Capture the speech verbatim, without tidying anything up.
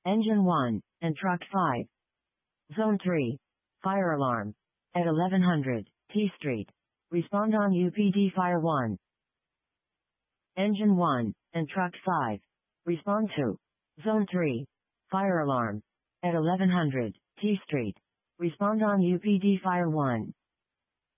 Engine one, and Truck five. Zone three. Fire alarm. At eleven hundred, T Street. Respond on U P D Fire one. Engine one, and Truck five. Respond to. Zone three. Fire alarm. At eleven hundred, T Street. Respond on U P D Fire one.